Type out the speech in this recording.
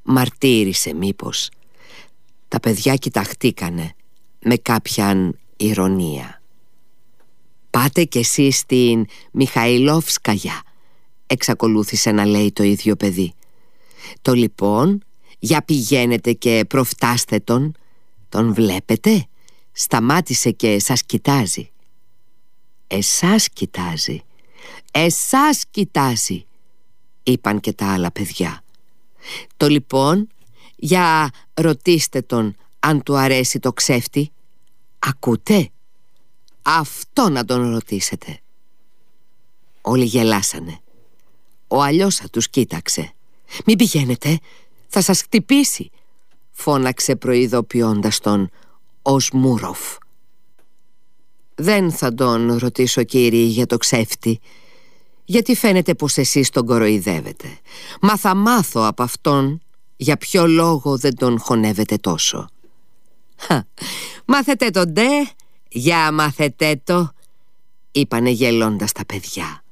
μαρτύρησε μήπως? Τα παιδιά κοιταχτήκανε με κάποιαν ηρωνία. «Πάτε κι εσείς στην Μιχαηλόφσκαγια», εξακολούθησε να λέει το ίδιο παιδί. «Το λοιπόν, για πηγαίνετε και προφτάστε τον βλέπετε? Σταμάτησε και σας κοιτάζει». «Εσάς κοιτάζει, εσάς κοιτάζει», είπαν και τα άλλα παιδιά. «Το λοιπόν, για ρωτήστε τον αν του αρέσει το ξέφτη. Ακούτε? Αυτό να τον ρωτήσετε». Όλοι γελάσανε. Ο Αλιώσα τους κοίταξε. «Μην πηγαίνετε, θα σας χτυπήσει», φώναξε προειδοποιώντας τον ο Σμούροφ. «Δεν θα τον ρωτήσω, κύριοι, για το ξέφτη, γιατί φαίνεται πως εσείς τον κοροϊδεύετε. Μα θα μάθω από αυτόν για ποιο λόγο δεν τον χωνεύετε τόσο». «Μάθετε το ντε, για μάθετε το», είπανε γελώντας τα παιδιά.